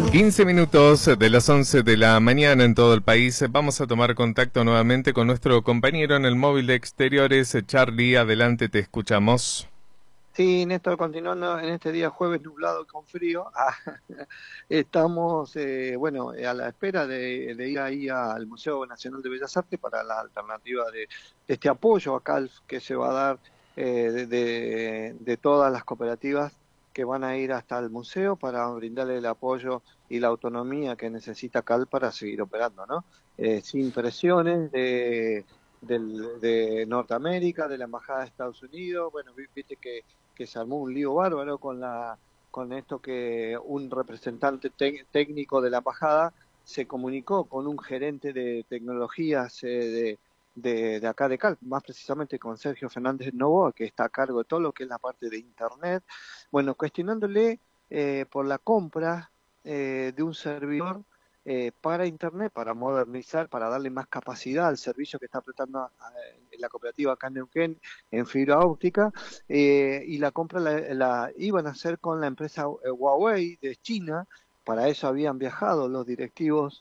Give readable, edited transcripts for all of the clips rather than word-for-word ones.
15 minutos de las 11 de la mañana en todo el país. Vamos a tomar contacto nuevamente con nuestro compañero en el móvil de exteriores, Charlie. Adelante, te escuchamos. Sí, Néstor, continuando en este día jueves nublado y con frío, estamos, a la espera de ir ahí al Museo Nacional de Bellas Artes para la alternativa de este apoyo acá que se va a dar de todas las cooperativas que van a ir hasta el museo para brindarle el apoyo y la autonomía que necesita Cal para seguir operando, ¿no? Sin presiones de Norteamérica, de la Embajada de Estados Unidos. Bueno, viste que se armó un lío bárbaro con esto, que un representante técnico de la embajada se comunicó con un gerente de tecnologías de acá de Cal, más precisamente con Sergio Fernández Novoa, que está a cargo de todo lo que es la parte de Internet, bueno, cuestionándole por la compra de un servidor para Internet, para modernizar, para darle más capacidad al servicio que está prestando la cooperativa acá en Neuquén en fibra óptica, y la compra la iban a hacer con la empresa Huawei de China. Para eso habían viajado los directivos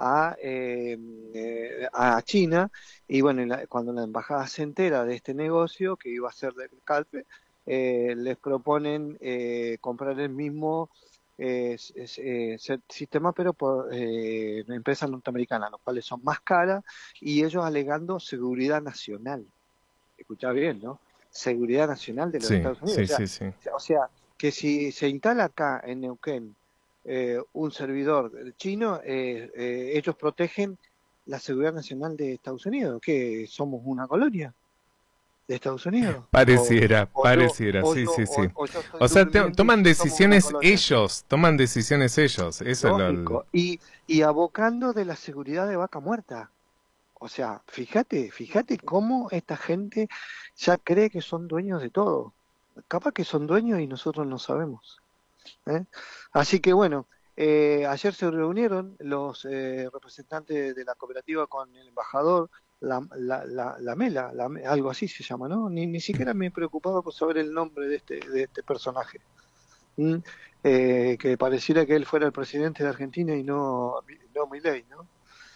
a China, y bueno, cuando la embajada se entera de este negocio que iba a ser del Calpe, les proponen comprar el mismo sistema, pero por empresas norteamericanas, los cuales son más caras, y ellos alegando seguridad nacional. Escuchá bien, ¿no? Seguridad nacional de los Sí, Estados Unidos. sí, sí, sí. O sea, que si se instala acá en Neuquén un servidor chino, ellos protegen la seguridad nacional de Estados Unidos, que somos una colonia de Estados Unidos, Pareciera, sí, sí, sí. o yo estoy O sea, durmiendo y toman somos una decisiones colonia. ellos, eso es Lógico. Y abocando de la seguridad de Vaca Muerta. O sea, fíjate cómo esta gente ya cree que son dueños de todo. Capaz que son dueños y nosotros no sabemos, ¿eh? Así que bueno, ayer se reunieron los representantes de la cooperativa con el embajador, la Mela, algo así se llama, ¿no? Ni siquiera me he preocupado por saber el nombre de este personaje. ¿Mm? Que pareciera que él fuera el presidente de Argentina y no Milei, ¿no?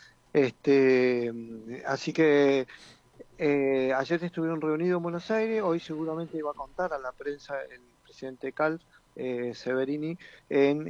Así que ayer estuvieron reunidos en Buenos Aires. Hoy seguramente iba a contar a la prensa el presidente Calf, Severini, en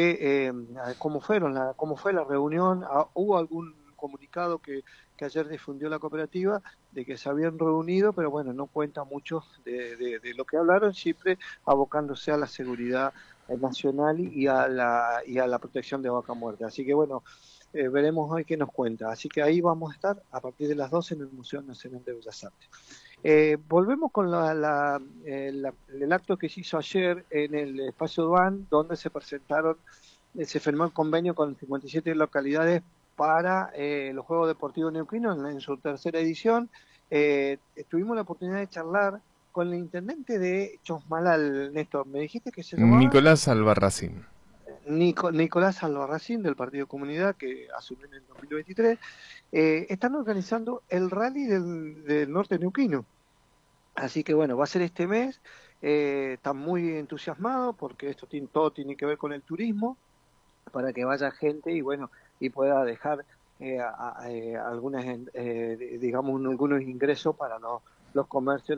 cómo fue la reunión. Hubo algún comunicado que ayer difundió la cooperativa de que se habían reunido, pero bueno, no cuenta mucho de lo que hablaron, siempre abocándose a la seguridad nacional y a la protección de Vaca Muerta. Así que bueno, veremos hoy qué nos cuenta. Así que ahí vamos a estar a partir de las 12 en el Museo Nacional de Bellas Artes. Volvemos con el acto que se hizo ayer en el Espacio Duan, donde se presentaron, se firmó el convenio con 57 localidades para los Juegos Deportivos Neuquinos en su tercera edición. Tuvimos la oportunidad de charlar con el intendente de Chosmalal, Néstor. ¿Me dijiste que se llamaba? Nicolás Albarracín. Nicolás Albarracín, del Partido Comunidad, que asumió en el 2023, están organizando el rally del norte neuquino. Así que bueno, va a ser este mes. Están muy entusiasmados porque todo tiene que ver con el turismo, para que vaya gente y bueno, y pueda dejar algunas, digamos, algunos ingresos para los comercios